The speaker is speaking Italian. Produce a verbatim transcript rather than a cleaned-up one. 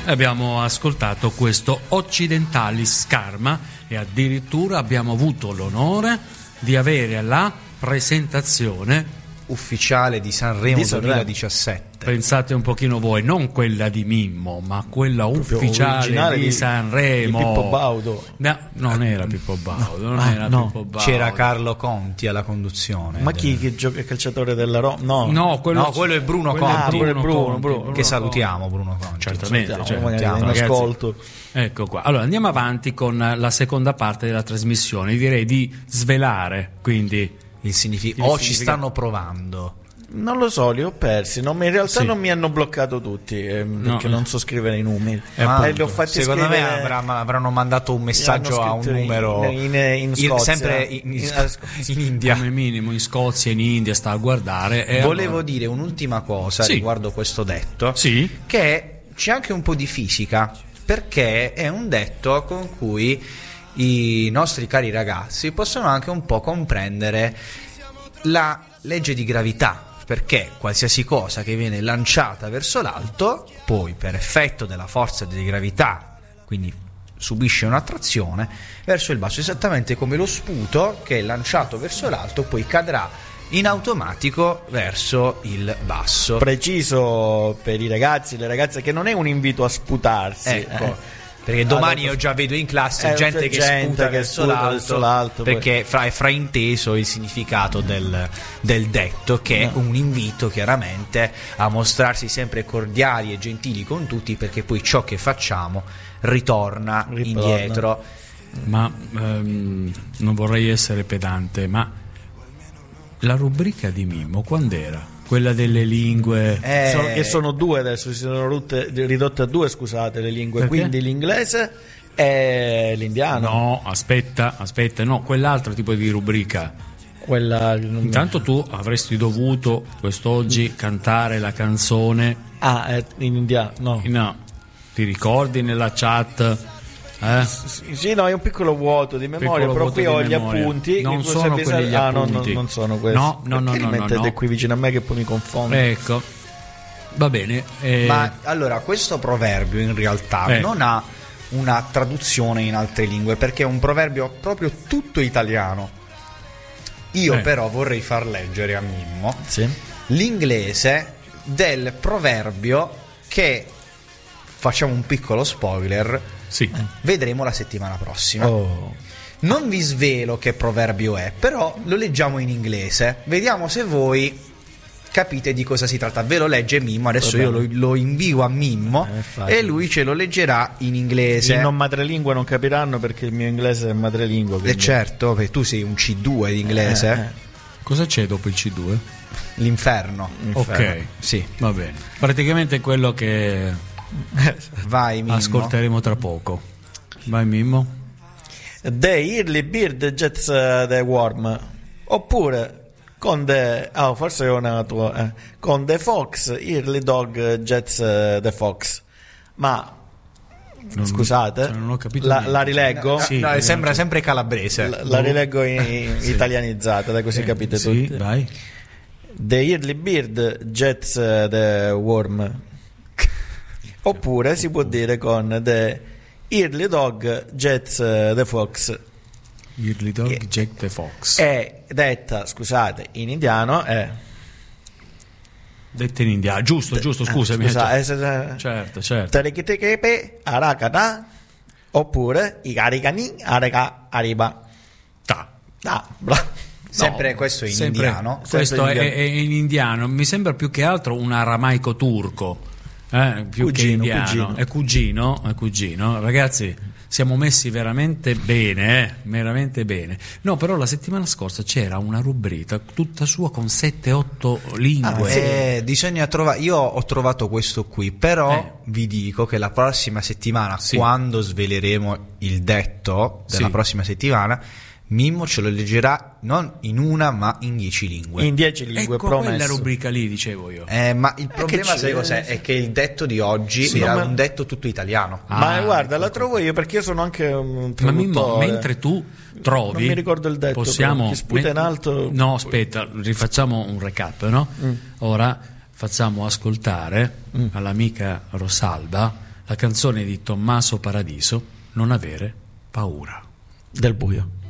Abbiamo ascoltato questo Occidentalis Karma e addirittura abbiamo avuto l'onore di avere la presentazione ufficiale di Sanremo, di Sanremo duemiladiciassette. Pensate un pochino voi, non quella di Mimmo, ma quella proprio ufficiale di, di Sanremo. Di Pippo Baudo. No, non era Pippo Baudo, non ah, era no. Pippo Baudo. C'era Carlo Conti alla conduzione. Ma chi che gioca il calciatore della Roma? No, no, quello, no, quello è Bruno quello Conti. Ah, Bruno, Bruno, Bruno, Conti, Bruno, Bruno che salutiamo, Bruno Conti. Certamente, salutiamo, certamente, in ascolto. Ecco qua. Allora andiamo avanti con la seconda parte della trasmissione. Direi di svelare quindi il significato. O ci stanno provando. Non lo so, li ho persi. Non, in realtà sì. non mi hanno bloccato tutti eh, perché no. non so scrivere i numeri. Ah, eh, li ho fatti secondo scrivere... me avrà, avranno mandato un messaggio a un numero in, in, in Scozia, sempre in, in, in, in India, come minimo in Scozia, in India sta a guardare. E volevo allora... dire un'ultima cosa sì. riguardo questo detto, sì. che c'è anche un po' di fisica, perché è un detto con cui i nostri cari ragazzi possono anche un po' comprendere la legge di gravità, perché qualsiasi cosa che viene lanciata verso l'alto poi per effetto della forza di gravità quindi subisce un'attrazione verso il basso, esattamente come lo sputo che è lanciato verso l'alto poi cadrà in automatico verso il basso. Preciso per i ragazzi, le ragazze, che non è un invito a sputarsi, ecco eh. Perché domani io già vedo in classe eh, gente che gente sputa che verso sputa l'alto, verso l'alto perché fra, è frainteso il significato del, del detto, che è un invito chiaramente a mostrarsi sempre cordiali e gentili con tutti, perché poi ciò che facciamo ritorna, ritorna. indietro. Ma ehm, non vorrei essere pedante, ma la rubrica di Mimmo quando era? Quella delle lingue eh, sono, che sono due adesso, si sono rotte, ridotte a due, scusate, le lingue. Perché? Quindi l'inglese e l'indiano. No, aspetta, aspetta, no, quell'altro tipo di rubrica. Quella intanto tu avresti dovuto quest'oggi cantare la canzone. Ah, eh, in indiano, no. No, ti ricordi nella chat? Eh? Sì, no, è un piccolo vuoto di memoria, però qui ho gli appunti. Non sono quelli gli ah, appunti. No, no, non sono questi. No, no, no, Perché no, li mettete no, no. qui vicino a me che poi mi confondo? Ecco, va bene. Eh... Ma allora, questo proverbio in realtà eh. non ha una traduzione in altre lingue, perché è un proverbio proprio tutto italiano. Io eh. però vorrei far leggere a Mimmo sì. l'inglese del proverbio che, facciamo un piccolo spoiler, sì. vedremo la settimana prossima. Oh. Non vi svelo che proverbio è, però lo leggiamo in inglese, vediamo se voi capite di cosa si tratta. Ve lo legge Mimmo, adesso io lo, lo invio a Mimmo eh, e lui ce lo leggerà in inglese. I non madrelingua non capiranno, perché il mio inglese è madrelingua, quindi... E certo, perché tu sei un C due di inglese. eh, eh. Cosa c'è dopo il C due? L'inferno. L'inferno. Ok, sì, va bene. Praticamente quello che vai Mimmo, ascolteremo tra poco. Vai Mimmo. The early bird gets uh, the worm. Oppure con the oh, forse è una tua eh. con the fox early dog gets uh, the fox. Ma non, scusate, cioè non ho capito la, la rileggo. No, sì, no, sembra sempre calabrese. La, la rileggo in, in sì. italianizzata, da così eh, capite sì, tutti. Vai. The early bird gets uh, the worm. Oppure si può dire con the early dog gets uh, the fox. Early dog e, Jack the fox. È detta, scusate, in indiano è detta in indiano, giusto, giusto, scusami. Ah, scusa, certo, eh, certo, certo. Tereketekepe arakata. Oppure ikarikani araka ariba. Ta. Ah, bravo. Sempre no, questo in sempre, indiano. Questo sempre è, è in indiano. Mi sembra più che altro un aramaico turco, eh, più cugino, che indiano. Cugino. È cugino, è cugino. Ragazzi, siamo messi veramente bene, eh? veramente bene. No, però la settimana scorsa c'era una rubrica tutta sua con sette otto lingue. Ah, sì. eh, bisogna trovare. Io ho trovato questo qui, però eh. vi dico che la prossima settimana, sì. quando sveleremo il detto della sì. prossima settimana, Mimmo ce lo leggerà non in una ma in dieci lingue. In dieci lingue, ecco promesso. Quella rubrica lì, dicevo io. Eh, ma il eh, problema, sai cos'è? È che il detto di oggi sì, era ma... un detto tutto italiano. Ah, ma guarda, ecco, la trovo io, perché io sono anche un ma Mimmo, mentre tu trovi, non mi ricordo il detto, possiamo chi sputa in alto. No, aspetta, rifacciamo un recap, no? Mm. Ora facciamo ascoltare mm. all'amica Rosalba La canzone di Tommaso Paradiso, Non avere paura del buio.